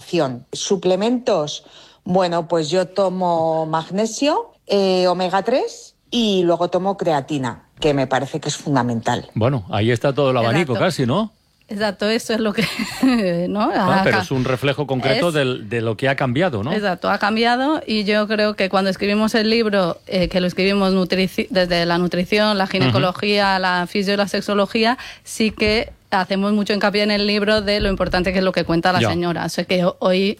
alimentación. Suplementos, bueno, pues yo tomo magnesio, omega 3 y luego tomo creatina, que me parece que es fundamental. Bueno, ahí está todo el abanico. Exacto. Casi, ¿no? Exacto, eso es lo que... ¿no? Pero es un reflejo concreto de lo que ha cambiado, ¿no? Exacto, ha cambiado, y yo creo que cuando escribimos el libro, que lo escribimos desde la nutrición, la ginecología, la fisio y la sexología, sí que hacemos mucho hincapié en el libro de lo importante que es lo que cuenta la señora. O sea, que hoy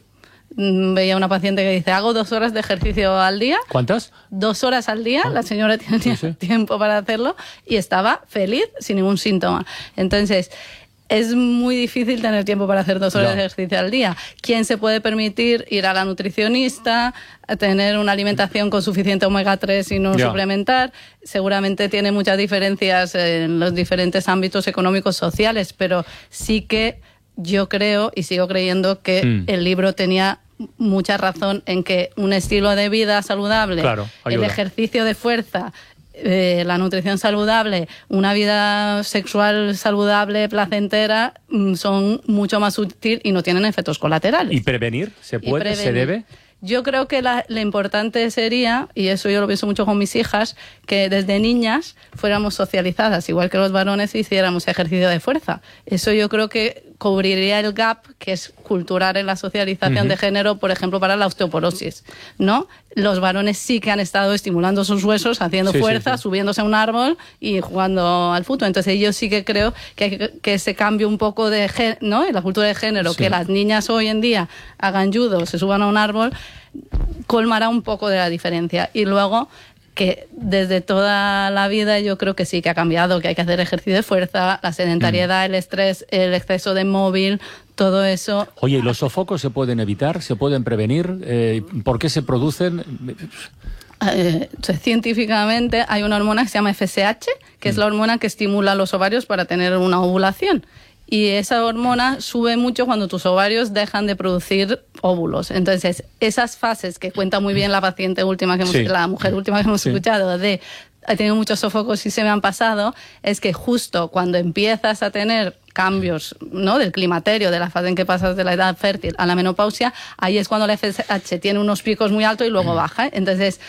veía una paciente que dice, hago 2 horas de ejercicio al día. ¿Cuántas? 2 horas al día, la señora tenía tiempo para hacerlo y estaba feliz sin ningún síntoma. Entonces, es muy difícil tener tiempo para hacer 2 horas de ejercicio al día. ¿Quién se puede permitir ir a la nutricionista, a tener una alimentación con suficiente omega 3 y no suplementar? Seguramente tiene muchas diferencias en los diferentes ámbitos económicos sociales, pero sí que yo creo y sigo creyendo que el libro tenía mucha razón en que un estilo de vida saludable, el ejercicio de fuerza, la nutrición saludable, una vida sexual saludable, placentera, son mucho más útiles y no tienen efectos colaterales. ¿Y prevenir? ¿Se puede? ¿Se debe? Yo creo que lo importante sería, y eso yo lo pienso mucho con mis hijas, que desde niñas fuéramos socializadas, igual que los varones, hiciéramos ejercicio de fuerza. Eso yo creo que cubriría el gap que es cultural en la socialización de género, por ejemplo, para la osteoporosis, ¿no? Los varones sí que han estado estimulando sus huesos, haciendo fuerza, subiéndose a un árbol y jugando al fútbol. Entonces yo sí que creo que se cambie un poco ¿no? en la cultura de género, que las niñas hoy en día hagan judo, se suban a un árbol, colmará un poco de la diferencia. Y luego, que desde toda la vida yo creo que sí que ha cambiado, que hay que hacer ejercicio de fuerza, la sedentariedad, el estrés, el exceso de móvil, todo eso. Oye, ¿y los sofocos se pueden evitar? ¿Se pueden prevenir? ¿Por qué se producen? Científicamente hay una hormona que se llama FSH, que es la hormona que estimula los ovarios para tener una ovulación. Y esa hormona sube mucho cuando tus ovarios dejan de producir óvulos. Entonces, esas fases que cuenta muy bien la paciente última, la mujer última que hemos escuchado, de he tenido muchos sofocos y se me han pasado, es que justo cuando empiezas a tener cambios, ¿no?, del climaterio, de la fase en que pasas de la edad fértil a la menopausia, ahí es cuando la FSH tiene unos picos muy altos y luego baja. Entonces,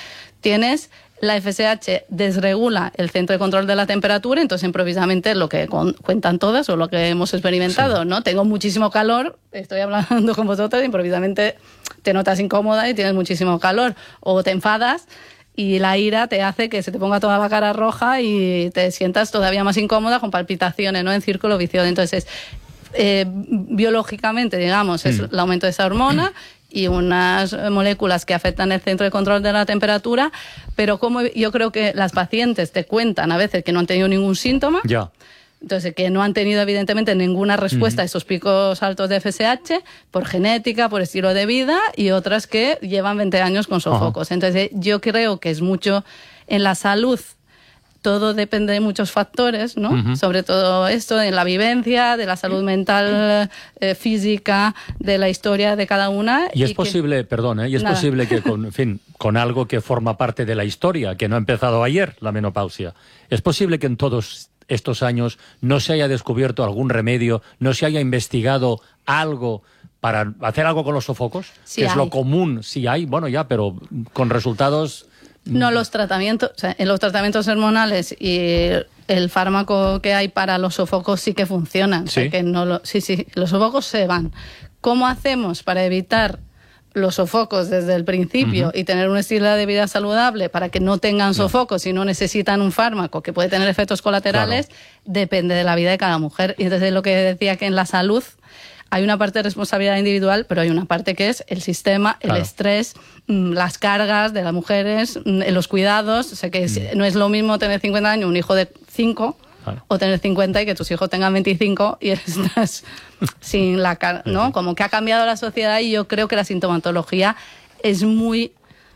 la FSH desregula el centro de control de la temperatura, entonces improvisamente lo que cuentan todas o lo que hemos experimentado, ¿no? Tengo muchísimo calor, estoy hablando con vosotros, improvisamente te notas incómoda y tienes muchísimo calor, o te enfadas y la ira te hace que se te ponga toda la cara roja y te sientas todavía más incómoda con palpitaciones, ¿no?, en círculo vicioso. Entonces, biológicamente, digamos, es el aumento de esa hormona y unas moléculas que afectan el centro de control de la temperatura, pero como yo creo que las pacientes te cuentan a veces que no han tenido ningún síntoma, entonces que no han tenido evidentemente ninguna respuesta a esos picos altos de FSH por genética, por estilo de vida, y otras que llevan 20 años con sofocos. Entonces yo creo que es mucho en la salud. Todo depende de muchos factores, ¿no? Sobre todo esto, de la vivencia, de la salud mental, física, de la historia de cada una. Y es posible, es posible que con algo que forma parte de la historia, que no ha empezado ayer, la menopausia, es posible que en todos estos años no se haya descubierto algún remedio, no se haya investigado algo para hacer algo con los sofocos, que es lo común, sí hay, pero con resultados... No, los tratamientos, en los tratamientos hormonales y el fármaco que hay para los sofocos sí que funcionan. ¿Sí? O sea que los sofocos se van. ¿Cómo hacemos para evitar los sofocos desde el principio y tener un estilo de vida saludable para que no tengan sofocos y no necesitan un fármaco que puede tener efectos colaterales? Depende de la vida de cada mujer. Y entonces lo que decía, que en la salud hay una parte de responsabilidad individual, pero hay una parte que es el sistema, el estrés, las cargas de las mujeres, los cuidados. O sea que no es lo mismo tener 50 años, un hijo de 5, o tener 50 y que tus hijos tengan 25 y estás sin la cara, ¿no? Como que ha cambiado la sociedad, y yo creo que la sintomatología es muy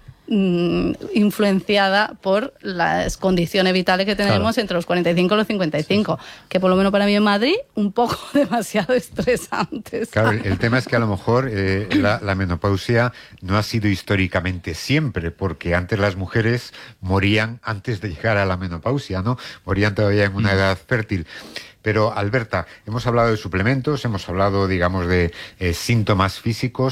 influenciada por las condiciones vitales que tenemos entre los 45 y los 55, que por lo menos para mí en Madrid, un poco demasiado estresantes. Claro, el tema es que a lo mejor la menopausia no ha sido históricamente siempre, porque antes las mujeres morían antes de llegar a la menopausia, ¿no? Morían todavía en una edad fértil. Pero, Alberta, hemos hablado de suplementos, hemos hablado, digamos, de síntomas físicos.